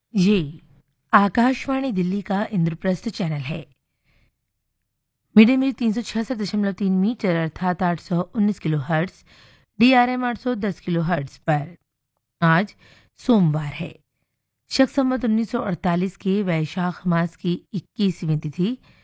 ये आकाशवाणी दिल्ली का इंद्रप्रस्थ चैनल है। मीडियम वेव 366.3 मीटर अर्थात 819 kilo hertz, DRM 810 kilo hertz पर आज सोमवार है। शक संवत 1948 के वैशाख मास की 21वीं तिथि